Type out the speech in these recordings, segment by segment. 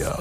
සත්‍ය.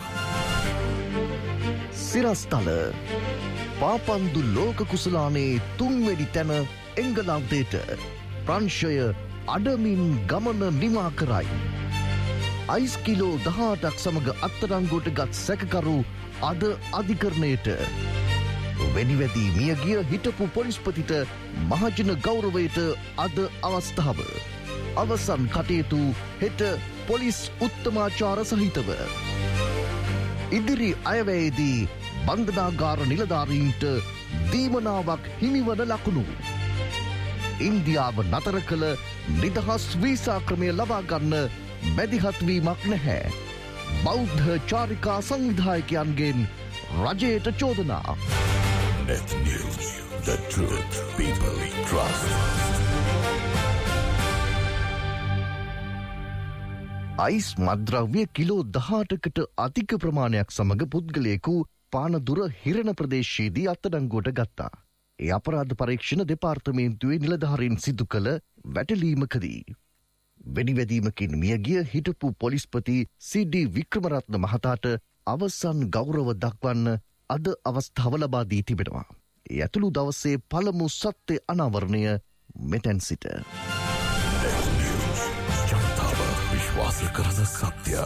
සිරස්තල පාපන්දු ලෝක කුසලානේ තුන්වෙනි තැන එංගලන්තයට ප්‍රංශය අඩමින් ගමන නිමා කරයි. අයිස් කිලෝ 18ක් සමග අත්අඩංගුවට ගත් සැකකරු අද අධිකරණයට. වෙනිවැදී මියගිය හිටපු පොලිස්පතිට මහජන ගෞරවයට අද අවස්ථාව. අවසන් කටයුතු හෙට පොලිස් උත්තමාචාර සහිතව. ඉදිරි අයවැයේදී බන්ධනාගාර නිලධාරීන්ට දීමනාවක් හිමිවන ලකුණු. ඉන්දියාව නතර කළ නිදහස් වීසා ක්‍රමය ලබා ගන්න මැදිහත්වීමක් නැහැ. බෞද්ධ චාරිකා සංවිධායකයන්ගෙන් රජයට චෝදනා. Net News, the truth people trust. Ice මද්‍රව්‍ය kilo 18කට අධික ප්‍රමාණයක් සමග පුද්ගලයෙකු පානදුර හිරණ ප්‍රදේශයේදී අත්අඩංගුවට ගත්තා. ඒ අපරාධ පරීක්ෂණ දෙපාර්තමේන්තුවේ නිලධාරීන් සිදු කළ වැටලීමකදී වෙඩිවැදීමකින් මියගිය හිටපු පොලිස්පති සී.ඩී. වික්‍රමරත්න මහතාට අවසන් ගෞරව දක්වන්න අද අවස්ථාව ලබා දී තිබෙනවා. ඒ ඇතුළු දවසේ පළමු සත්‍ය අනාවරණය මෙතැන් සිට. විශ්වාසය කරන සත්‍ය.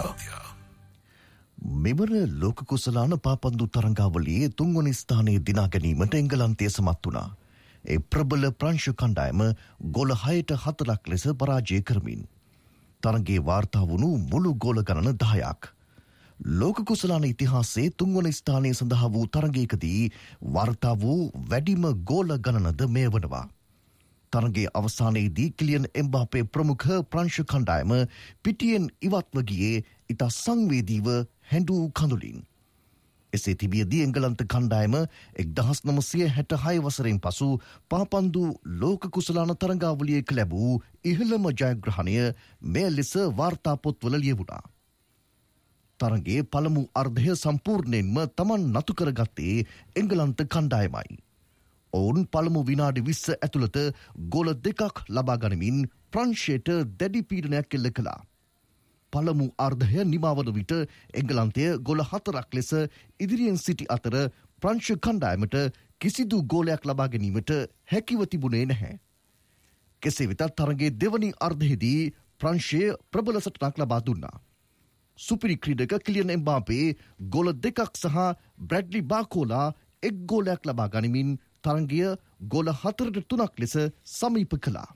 මෙවර ලෝක කුසලාන පාපන්දු තරංගාවලියේ තුන්වනි ස්ථානයේ දිනා ගැනීමට එංගලන්තය සමත් වුණා. ඒ ප්‍රබල ප්‍රංශ කණ්ඩායම ගෝල 6-4ක් ලෙස පරාජය කරමින් තරගයේ වාර්තා වුණු මුළු ගෝල ගණන 10ක්. ලෝක කුසලාන ඉතිහාසයේ තුන්වන ස්ථානයේ සඳහා වූ තරගයකදී වාර්තා වූ වැඩිම ගෝල ගණනද මේ වනවා. තරගයේ අවසානයේදී කිලියන් එම්බාපේ ප්‍රමුඛ ප්‍රංශ කණ්ඩායම පිටියෙන් ඉවත්ව ගියේ ඉතා සංවේදීව හැඬු කඳුලින්. එසේ තිබියදී එංගලන්ත කණ්ඩායම 1966 වසරෙන් පසු පාපන්දු ලෝක කුසලාන තරගාවලියේ ලැබූ ඉහළම ජයග්‍රහණය මේ ලෙස වාර්තා පොත්වල ලියවුණා. තරගයේ පළමු අර්ධය සම්පූර්ණයෙන්ම තමන් නතු කරගත්තේ එංගලන්ත කණ්ඩායමයි. ඔවුන් පළමු විනාඩි 20 ඇතුළත ගෝල 2ක් ලබා ගනිමින් ප්‍රංශයට දැඩි පීඩනයක් එල්ල කළා. පළමු අර්ධය නිමාවන විට එංගලන්තය ගෝල 4ක් ලෙස ඉදිරියෙන් සිටි අතර ප්‍රංශ කණ්ඩායමට කිසිදු ගෝලයක් ලබා ගැනීමට හැකිව තිබුණේ නැහැ. කෙසේ වෙතත් තරගයේ දෙවනි අර්ධයේදී ප්‍රංශය ප්‍රබල සටනක් ලබා දුන්නා. සුපිරි ක්‍රීඩක කිලියන් එම්බාපේ ගෝල 2ක් සහ බ්‍රැඩ්ලි බාකෝලා 1 ගෝලයක් ලබා ගනිමින් තරගය ගෝල 4-3ක් ලෙස සමීප කළා.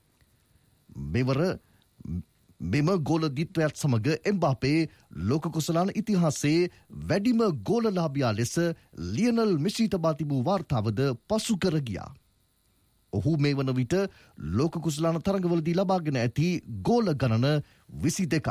මෙම ගෝල දිත්වයත් සමග එම්බාපේ ලෝක කුසලාන ඉතිහාසයේ වැඩිම ගෝලලාභියා ලෙස ලියනල් මෙසි තබා තිබූ වාර්තාවද පසු කර ගියා. ඔහු මේ වන විට ලෝක කුසලාන තරගවලදී ලබාගෙන ඇති ගෝල ගණන 22ක්.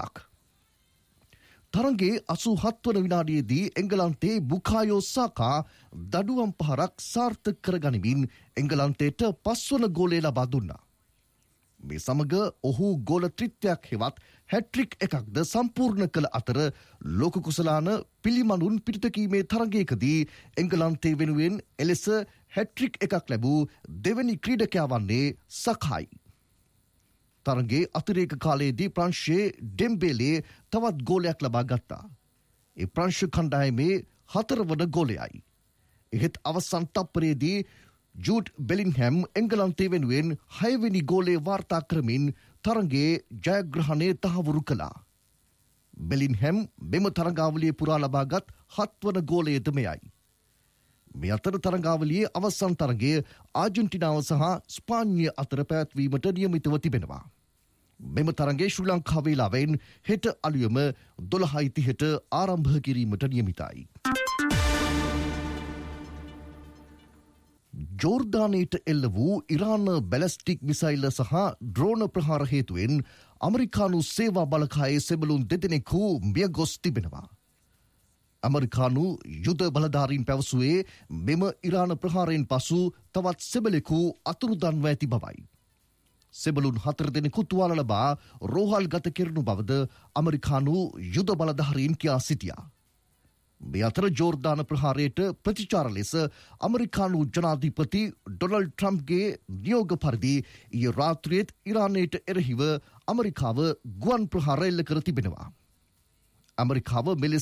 තරගයේ 87 වන විනාඩියේදී එංගලන්තයේ බුකායෝ සාකා දඩුවම් පහරක් සාර්ථක කරගනිමින් එංගලන්තයට 5 වන ගෝලය ලබා දුන්නා. මේ සමග ඔහු ගෝල ත්‍රිත්වයක් හෙවත් හැට්‍රික් එකක්ද සම්පූර්ණ කළ අතර ලෝක කුසලාන පිළිමනුන් පිටතකීමේ තරගයකදී එංගලන්තයේ වෙනුවෙන් එලෙස හැට්‍රික් එකක් ලැබූ දෙවැනි ක්‍රීඩකයා වන්නේ සකායි. තරගයේ අතිරේක කාලයේදී ප්‍රංශයේ ඩෙම්බේලේ තවත් ගෝලයක් ලබා ගත්තා. ඒ ප්‍රංශ කණ්ඩායමේ 4 වන ගෝලයයි. එහෙත් අවසන් තප්පරයේදී ජූඩ් බෙලින්හැම් එංගලන්තය වෙනුවෙන් 6 වෙනි ගෝලය වාර්තා කරමින් තරගයේ ජයග්‍රහණය තහවුරු කළා. බෙලින්හැම් මෙම තරගාවලියේ පුරා ලබාගත් 7 වන ගෝලයද මෙයයි. මේ අතර තරගාවලියේ අවසන් තරගය ආජන්ටිනාව සහ ස්පාඤ්ඤය අතර පැවැත්වීමට නියමිතව තිබෙනවා. මෙම තරගය ශ්‍රී ලංකා වේලාවෙන් හෙට අලුයම 12:30ට ආරම්භ කිරීමට නියමිතයි. ජෝර්දානයට එල්ල වූ ඉරාන බැලස්ටික් මිසයිල සහ ඩ්‍රෝන ප්‍රහාර හේතුවෙන් අමරිකානු සේවා බලකායේ සෙබළුන් 2 දෙනෙකු මිය ගොස් තිබෙනවා. අමරිකානු යුද බලධාරීන් පැවසුවේ මෙම ඉරාන ප්‍රහාරයෙන් පසු තවත් සෙබළෙකු අතුරුදන්ව ඇති බවයි. සෙබළුන් 4 දෙනෙකු තුවාල ලබා රෝහල් ගත කෙරෙනු බවද අමරිකානු යුද බලධාරීන් කියා සිටියා. මේ අතර ජෝර්දාන ප්‍රහාරයට ප්‍රතිචාර ලෙස අමරිකානු ජනාධිපති ඩොනල්ඩ් ට්‍රම්ප්ගේ නියෝග පරිදි ඊයේ රාත්‍රියේත් ඉරානයට එරෙහිව අමරිකාව ගුවන් ප්‍රහාර එල්ල කර තිබෙනවා. අමරිකාව මෙලෙස